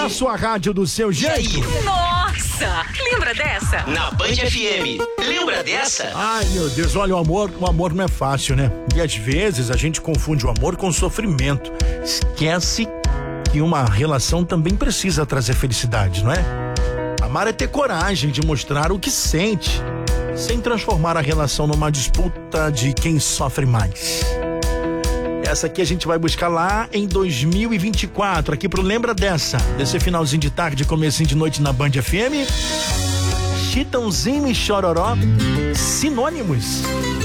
Na sua rádio, do seu jeito. Nossa, lembra dessa? Na Band FM, lembra dessa? Ai, meu Deus, olha, o amor não é fácil, né? E às vezes a gente confunde o amor com o sofrimento. Esquece que uma relação também precisa trazer felicidade, não é? Amar é ter coragem de mostrar o que sente, sem transformar a relação numa disputa de quem sofre mais. Essa aqui a gente vai buscar lá em 2024, aqui pro Lembra desse finalzinho de tarde, comecinho de noite na Band FM. Chitãozinho e Chororó, sinônimos.